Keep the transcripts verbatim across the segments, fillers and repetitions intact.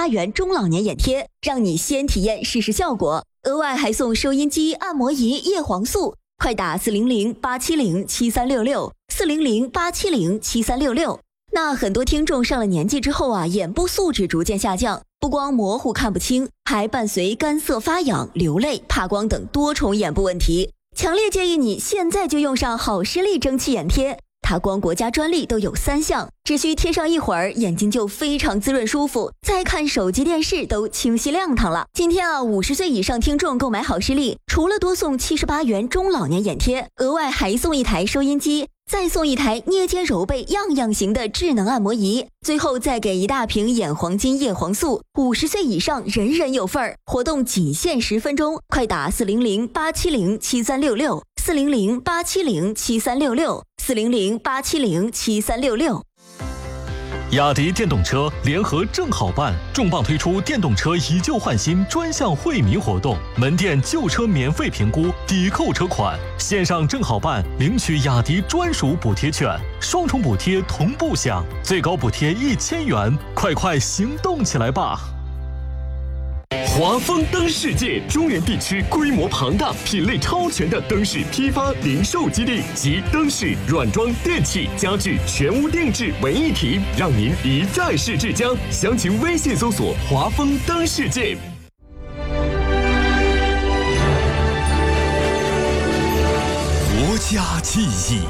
八元中老年眼贴，让你先体验试试效果。额外还送收音机、按摩仪、叶黄素，快打四零零八七零七三六六四零零八七零七三六六。那很多听众上了年纪之后啊，眼部素质逐渐下降，不光模糊看不清，还伴随干涩发痒、流泪、怕光等多重眼部问题。强烈建议你现在就用上好视力蒸汽眼贴，它光国家专利都有三项，只需贴上一会儿，眼睛就非常滋润舒服，再看手机电视都清晰亮堂了。今天啊，五十岁以上听众购买好视力，除了多送七十八元中老年眼贴，额外还送一台收音机，再送一台捏肩揉背样样行的智能按摩仪，最后再给一大瓶眼黄金叶黄素，五十岁以上人人有份儿。活动仅限十分钟，快打四零零八七零七三六六四零零八七零七三六六四零零八七零七三六六。 雅迪电动车联合正好办重磅推出电动车以旧换新专项惠民活动，门店旧车免费评估，抵扣车款，线上正好办领取雅迪专属补贴券，双重补贴同步享，最高补贴一千元，快快行动起来吧！ 华丰灯世界中原地区规模庞大、品类超全的灯饰批发零售基地及灯饰、软装、电器、家具全屋定制为一体，让您一站式至家。详情微信搜索“华丰灯世界”。 国家记忆。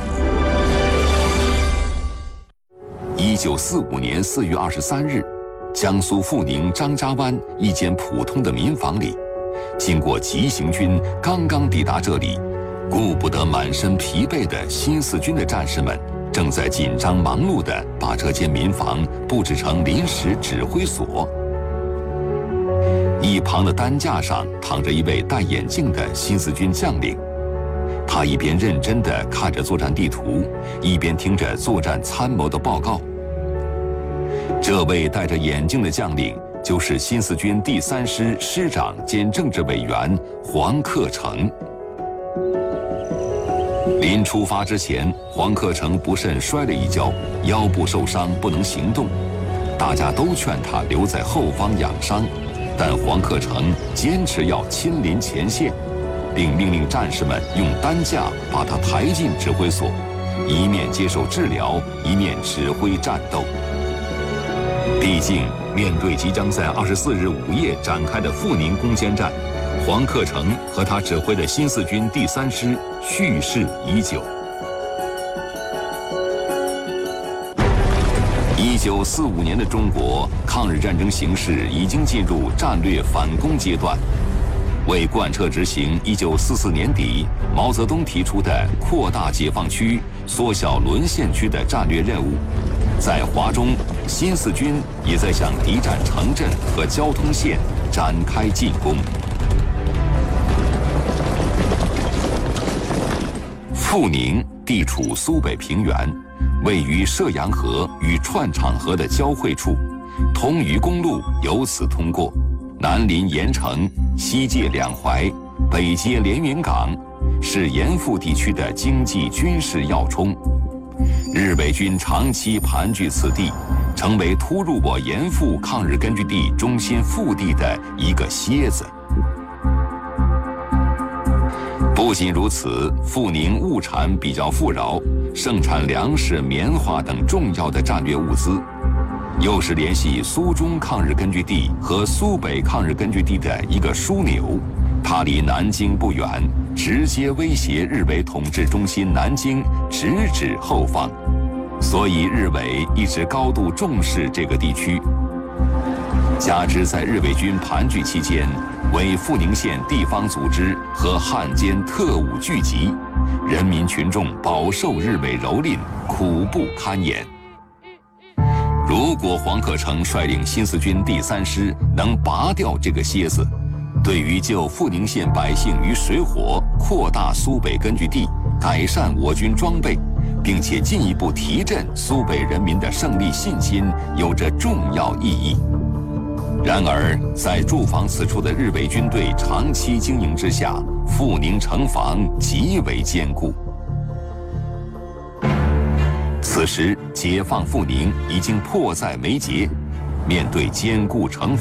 一九四五年四月二十三日。江苏阜宁张家湾一间普通的民房里，经过急行军刚刚抵达这里，顾不得满身疲惫的新四军的战士们正在紧张忙碌地把这间民房布置成临时指挥所。一旁的担架上躺着一位戴眼镜的新四军将领，他一边认真地看着作战地图，一边听着作战参谋的报告。这位戴着眼镜的将领就是新四军第三师师长兼政治委员黄克诚。临出发之前，黄克诚不慎摔了一跤，腰部受伤不能行动，大家都劝他留在后方养伤，但黄克诚坚持要亲临前线，并命令战士们用担架把他抬进指挥所，一面接受治疗，一面指挥战斗。毕竟，面对即将在二十四日午夜展开的阜宁攻坚战，黄克诚和他指挥的新四军第三师蓄势已久。一九四五年的中国抗日战争形势已经进入战略反攻阶段。为贯彻执行一九四四年底毛泽东提出的扩大解放区、缩小沦陷区的战略任务，在华中，新四军也在向敌占城镇和交通线展开进攻。阜宁地处苏北平原，位于涉阳河与串场河的交汇处，通渝公路由此通过，南临盐城，西界两淮，北接连云港，是盐阜地区的经济军事要冲。日伪军长期盘踞此地，成为突入我盐阜抗日根据地中心腹地的一个楔子。不仅如此，阜宁物产比较富饶，盛产粮食、棉花等重要的战略物资，又是联系苏中抗日根据地和苏北抗日根据地的一个枢纽。它离南京不远，直接威胁日伪统治中心南京直指后方，所以日伪一直高度重视这个地区。加之在日伪军盘踞期间，为阜宁县地方组织和汉奸特务聚集，人民群众饱受日伪蹂躏，苦不堪言。如果黄克诚率领新四军第三师能拔掉这个楔子，对于救阜宁县百姓于水火、扩大苏北根据地、改善我军装备，并且进一步提振苏北人民的胜利信心，有着重要意义。然而，在驻防此处的日伪军队长期经营之下，阜宁城防极为坚固。此时，解放阜宁已经迫在眉睫，面对坚固城防